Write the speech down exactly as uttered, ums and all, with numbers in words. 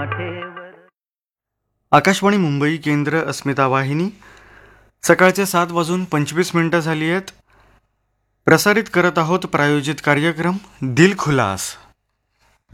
आकाशवाणी मुंबई केंद्र अस्मिता वाहिनी सकाळचे सात वाजून पंचवीस मिनिटं झाली आहेत. प्रसारित करत आहोत प्रायोजित कार्यक्रम दिल खुलास.